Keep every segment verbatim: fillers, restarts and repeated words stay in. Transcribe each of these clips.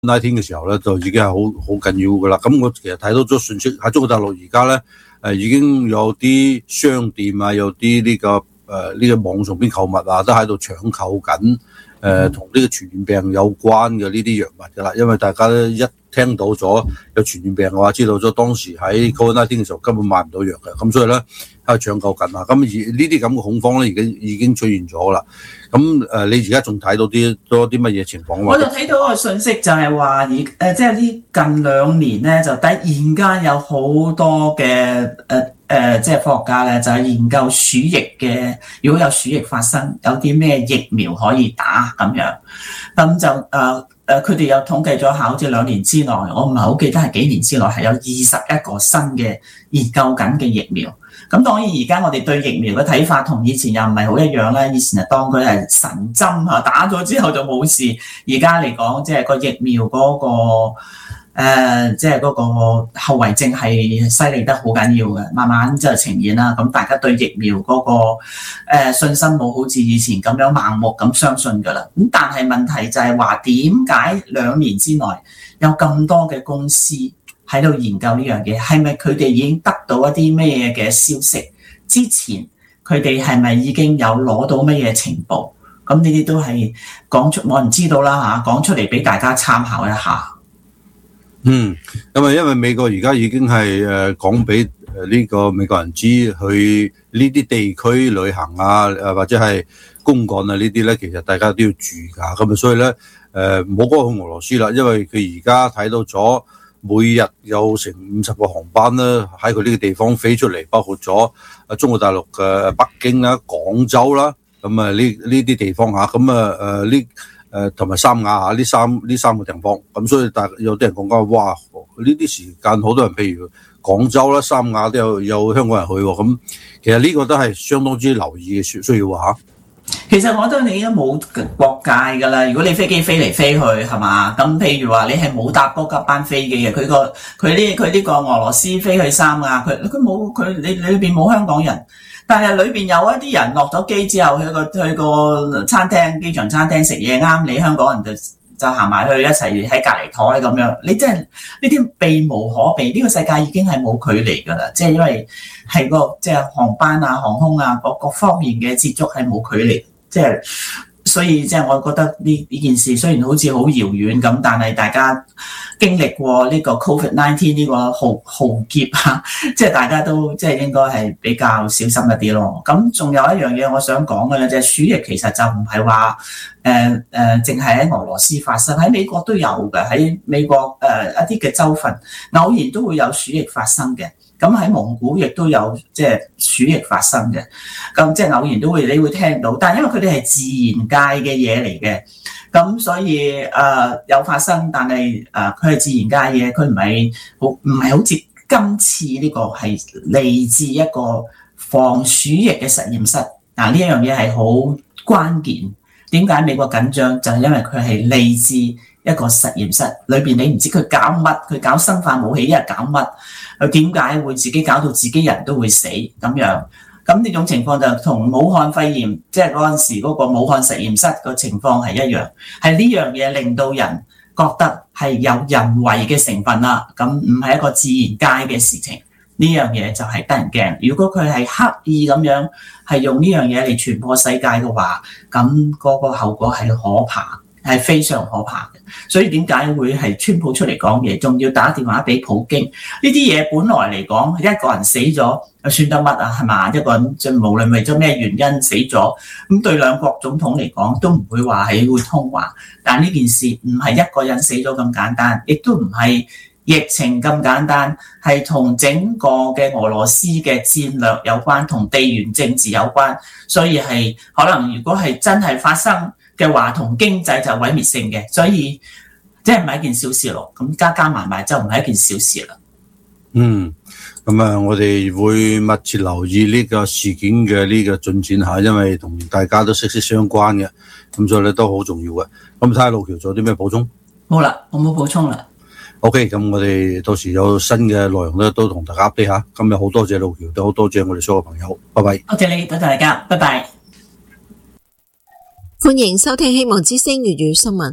十九 嘅時候咧，就已經係好好緊要噶啦。咁我其實睇到咗信息喺中國大陸而家咧，誒已經有啲商店啊，有啲呢、這個誒呢、呃這個網上邊購物啊，都喺度搶購緊誒同呢個傳染病有關嘅呢啲藥物噶啦。因為大家咧一聽到咗有傳染病嘅話，知道咗當時喺 Covid 十九 嘅時候根本買唔到藥嘅，咁所以咧喺度搶購緊啊。咁而呢啲咁嘅恐慌咧，已經已經出現咗啦。咁誒、呃，你而家仲睇到啲多啲乜嘢情況？ 我就睇到個信息就係話，而誒即係呢近兩年咧，就突然間有好多嘅誒誒，即係科學家咧，就係研究鼠疫嘅。如果有鼠疫發生，有啲咩疫苗可以打咁樣，咁就誒誒，佢、呃、哋有統計咗下，好似兩年之內，我唔係好記得係幾年之內，係有二十一個新嘅研究緊嘅疫苗。咁當然而家我哋對疫苗嘅睇法同以前又唔係好一樣啦。以前係當佢係神針嚇，打咗之後就冇事。而家嚟講，即係個疫苗嗰個誒，即係嗰個後遺症係犀利得好緊要嘅，慢慢就呈現啦。咁大家對疫苗嗰個誒信心冇好似以前咁樣盲目咁相信㗎啦。咁但係問題就係話，點解兩年之內有咁多嘅公司喺度研究呢樣嘢？係咪佢哋已經得到一啲咩嘅消息？之前佢哋係咪已經有攞到乜嘢情報？咁呢啲都係講出，我唔知道啦嚇，講出嚟俾大家參考一下。 嗯，咁啊，因為美國而家已經係誒講俾誒呢個美國人知，去呢啲地區旅行啊，誒或者係公幹啊呢啲咧，其實大家都要注意㗎。咁啊，所以咧誒唔好講去俄羅斯啦，因為佢而家睇到咗。每日有成五十個航班咧喺佢呢個地方飛出嚟，包括咗啊中國大陸嘅北京啦、廣州啦，咁啊呢呢啲地方嚇，咁啊誒呢誒同埋三亞嚇呢三呢三個地方，咁所以大有啲人講緊哇呢啲時間好多人，譬如廣州啦、三亞都有有香港人去喎，咁其實呢個都係相當之留意嘅需需要嚇。 其實我覺得你都冇國界㗎啦，如果你飛機飛嚟飛去係嘛，咁譬如話你係冇搭嗰架班飛機嘅，佢個佢呢佢呢個俄羅斯飛去三亞，佢佢冇佢你裏邊冇香港人，但係裏邊有一啲人落咗機之後去個去個餐廳機場餐廳食嘢，啱你香港人就就行埋去一齊喺隔離台咁樣，你真係呢啲避無可避，呢、這個世界已經係冇距離㗎啦，即係因為係個即係航班啊、航空啊各各方面嘅接觸係冇距離。即係，所以即係我覺得呢呢件事雖然好似好遙遠咁，但係大家經歷過呢個 Covid 十九 呢個浩浩劫啊，即係大家都即係應該係比較小心一啲咯。咁仲有一樣嘢我想講嘅咧，就係鼠疫其實就唔係話誒誒，淨係喺俄羅斯發生，喺美國都有嘅，喺美國誒、呃、一啲嘅州份偶然都會有鼠疫發生嘅。咁喺蒙古亦都有即係鼠疫發生嘅，咁即係偶然都會你會聽到，但係因為佢哋係自然界嘅嘢嚟嘅，咁所以誒、呃、有發生，但係誒佢係自然界嘢，佢唔係好唔係好似今次呢個係嚟自一個防鼠疫嘅實驗室。嗱呢一樣嘢係好關鍵，點解美國緊張？就係因為佢係嚟自一個實驗室裏邊，你唔知佢搞乜，佢搞生化武器，一係搞乜？佢點解會自己搞到自己人都會死咁樣？咁呢種情況就同武漢肺炎，即係嗰陣時嗰個武漢實驗室個情況係一樣，係呢樣嘢令到人覺得係有人為嘅成分啦。咁唔係一個自然界嘅事情，呢樣嘢就係得人驚。如果佢係刻意咁樣係用呢樣嘢嚟傳播世界嘅話，咁嗰個後果係可怕。係非常可怕嘅，所以點解會係川普出嚟講嘢，仲要打電話俾普京？呢啲嘢本來嚟講，一個人死咗，又算得乜啊？係嘛？一個人就無論為咗咩原因死咗，咁對兩國總統嚟講都唔會話係會通話。但呢件事唔係一個人死咗咁簡單，亦都唔係疫情咁簡單，係同整個嘅俄羅斯嘅戰略有關，同地緣政治有關。所以係可能如果係真係發生嘅話，同經濟就毀滅性嘅，所以即係唔係一件小事咯。咁加加埋埋就唔係一件小事啦。 嗯，咁啊，我哋會密切留意呢個事件嘅呢個進展下，因為同大家都息息相關嘅，咁所以咧都好重要嘅。咁睇下路橋仲有啲咩補充？ 冇啦，我冇補充啦。 OK，咁我哋到時有新嘅內容咧，都同大家 update 下。今日好多謝路橋，都好多謝我哋所有朋友，拜拜。 多謝你，多謝大家，拜拜。 歡迎收聽希望之聲粵語新聞。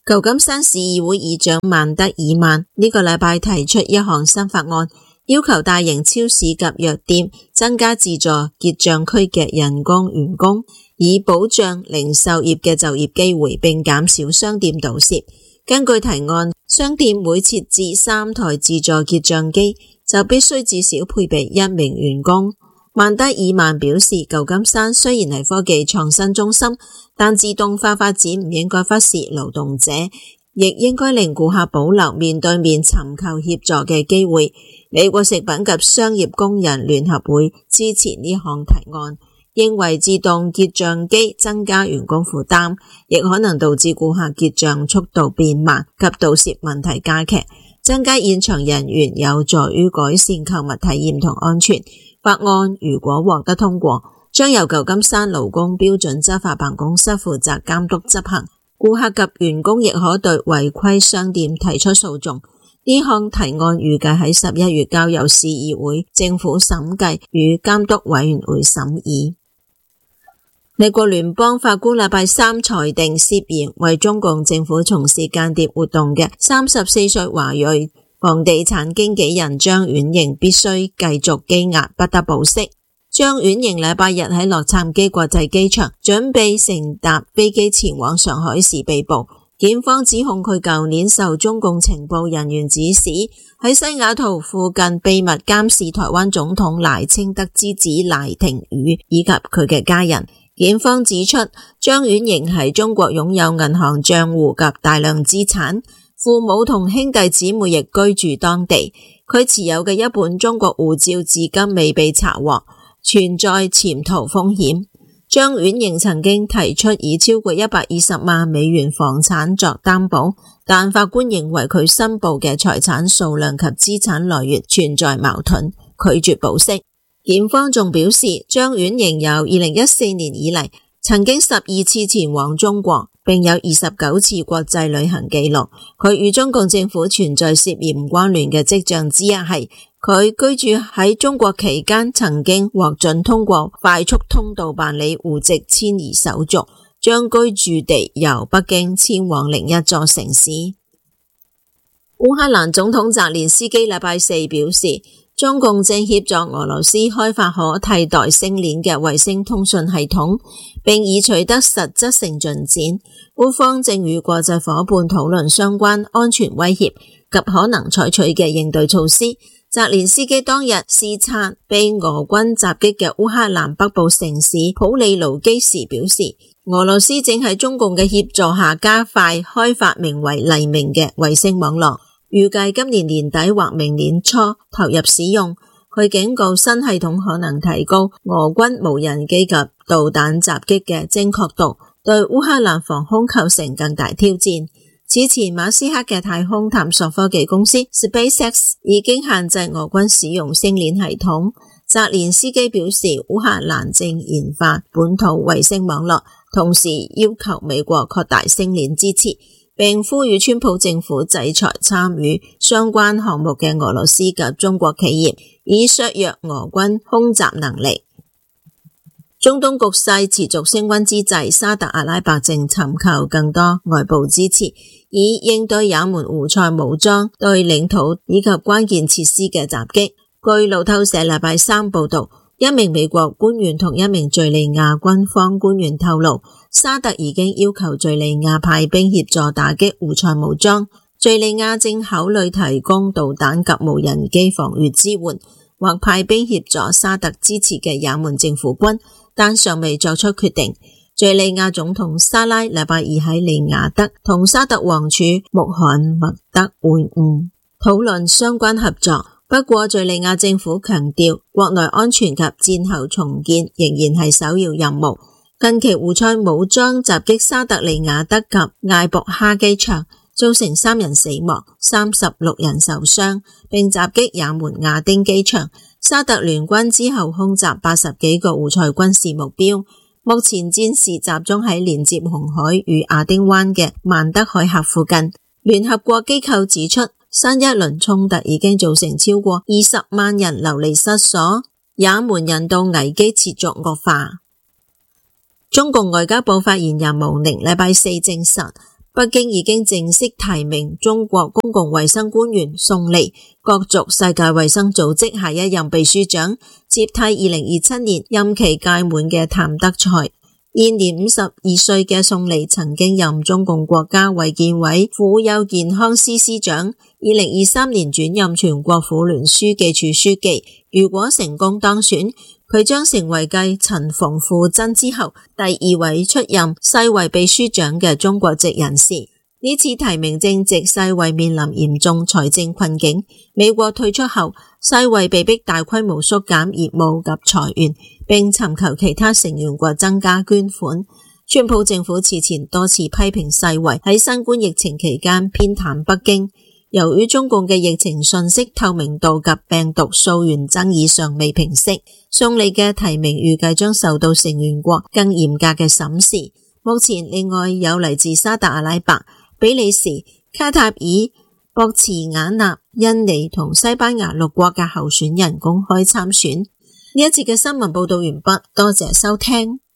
舊金山市議會議長曼德爾曼呢個禮拜提出一項新法案，要求大型超市及藥店增加自助結賬區嘅人工員工，以保障零售業嘅就業機會並減少商店盜竊。根據提案，商店每設置三台自助結賬機，就必須至少配備一名員工。曼德爾曼表示，舊金山雖然係科技創新中心，但自動化發展唔應該忽視勞動者，亦應該令顧客保留面對面尋求協助嘅機會。美國食品及商業工人聯合會支持呢項提案，認為自動結賬機增加員工負擔，亦可能導致顧客結賬速度變慢及盜竊問題加劇。增加現場人員有助於改善購物體驗同安全。法案如果獲得通過，將由舊金山勞工標準執法辦公室負責監督執行。顧客及員工亦可對違規商店提出訴訟。呢項提案預計喺十一月交由市議會、政府審計與監督委員會審議。美國聯邦法官禮拜三裁定，涉嫌為中共政府從事間諜活動嘅三十四歲華裔房地產經紀人張婉瑩必須繼續羈押，不得保釋。張婉瑩禮拜日喺洛杉磯國際機場準備乘搭飛機前往上海時被捕，檢方指控佢舊年受中共情報人員指使，喺西雅圖附近秘密監視台灣總統賴清德之子賴廷宇以及佢嘅家人。檢方指出，張婉瑩喺中國擁有銀行賬戶及大量資產，父母同兄弟姊妹亦居住當地。佢持有嘅一本中國護照至今未被查獲，存在潛逃風險。張婉瑩曾經提出以超過一百二十萬美元房產作擔保，但法官認為佢申報嘅財產數量及資產來源存在矛盾，拒絕保釋。檢方仲表示，張婉瑩由二零一四年以嚟曾經十二次前往中國，並有二十九次國際旅行記錄。佢與中共政府存在涉嫌關聯嘅跡象之一係，佢居住喺中國期間曾經獲准通過快速通道辦理戶籍遷移手續，將居住地由北京遷往另一座城市。烏克蘭總統澤連斯基禮拜四表示，中共正協助俄羅斯開發可替代星鏈嘅衛星通訊系統，並已取得實質性進展。烏方正與國際夥伴討論相關安全威脅及可能採取嘅應對措施。澤連斯基當日視察被俄軍襲擊嘅烏克蘭北部城市普利盧基時表示，俄羅斯正喺中共嘅協助下加快開發名為黎明嘅衛星網絡，預計今年年底或明年初投入使用。佢警告新系統可能提高俄軍無人機及導彈襲擊嘅精確度，對烏克蘭防空構成更大挑戰。此前馬斯克嘅太空探索科技公司 SpaceX 已經限制俄軍使用星鏈系統。澤連斯基表示，烏克蘭正研發本土衛星網絡，同時要求美國擴大星鏈支持，並呼籲川普政府制裁參與相關項目嘅俄羅斯及中國企業，以削弱俄軍空襲能力。中東局勢持續升溫之際，沙特阿拉伯正尋求更多外部支持，以應對也門胡塞武裝對領土以及關鍵設施嘅襲擊。據路透社禮拜三報道，一名美國官員同一名敘利亞軍方官員透露，沙特已經要求敘利亞派兵協助打擊胡塞武裝，敘利亞正考慮提供導彈及無人機防禦支援，或派兵協助沙特支持嘅也門政府軍，但尚未作出決定。敘利亞總統沙拉禮拜二喺利雅得同沙特王儲穆罕默德會晤，討論相關合作。不過敘利亞政府強調，國內安全及戰後重建仍然係首要任務。近期胡塞武裝襲擊沙特利雅得及艾博哈機場，造成三人死亡、三十六人受傷，並襲擊也門亞丁機場。沙特聯軍之後空襲八十幾個胡塞軍事目標。目前戰事集中喺連接紅海與亞丁灣嘅曼德海峽附近。聯合國機構指出，新一輪衝突已經造成超過二十萬人流離失所，也門人道危機持續惡化。中共外交部發言人毛寧禮拜四證實， 北京已經正式提名中國公共衛生官員宋蠡角逐世界衛生組織下一任秘書長，接替二零二七年任期屆滿嘅譚德塞。現年五十二歲嘅宋蠡曾經任中共國家衛健委婦幼健康司司長，二零二三年轉任全國婦聯書記處書記。如果成功當選，佢將成為繼陳馮富珍之後第二位出任世衛秘書長嘅中國籍人士。呢次提名正值世衛面臨嚴重財政困境，美國退出後，世衛被迫大規模縮減業務及裁員，並尋求其他成員國增加捐款。川普政府此前多次批評世衛喺新冠疫情期間偏袒北京。由於中共嘅疫情信息透明度及病毒溯源爭議尚未平息，宋蠡嘅提名預計將受到成員國更嚴格嘅審視。目前另外有嚟自沙特阿拉伯、比利時、卡塔爾、博茨瓦納、印尼同西班牙六國嘅候選人公開參選。呢一節嘅新聞報道完畢，多謝收聽。